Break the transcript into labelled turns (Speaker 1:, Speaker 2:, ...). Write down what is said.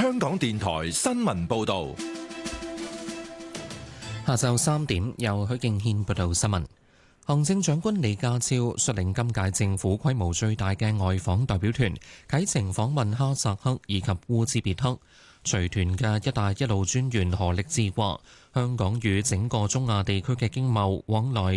Speaker 1: 香港電台新聞報道。
Speaker 2: 下晝3點，由許敬軒報道新聞。行政長官李家超率領今屆政府規模最大嘅外訪代表團啟程訪問哈薩克以及烏茲別克。隨團嘅一帶一路專員何力智話，香港與整個中亞地區嘅經貿往來